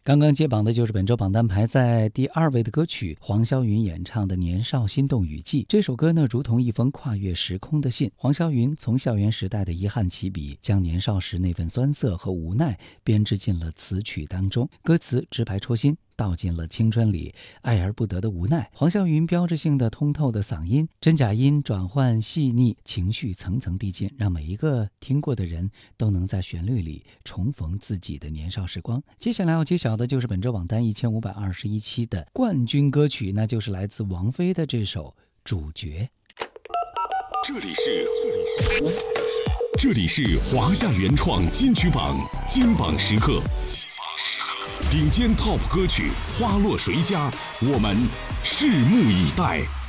刚刚揭榜的就是本周榜单排在第2位的歌曲，黄霄云演唱的《年少心动雨季》。这首歌呢，如同一封跨越时空的信。黄霄云从校园时代的遗憾起笔，将年少时那份酸涩和无奈编织进了词曲当中，歌词直白戳心，道尽了青春里爱而不得的无奈。黄霄云标志性的通透的嗓音，真假音转换细腻，情绪层层递进，让每一个听过的人都能在旋律里重逢自己的年少时光。接下来要揭晓的就是本周榜单1521期的冠军歌曲，那就是来自王菲的这首《主角》。 这里是华夏原创金曲榜金榜时刻，顶尖 TOP 歌曲花落谁家，我们拭目以待。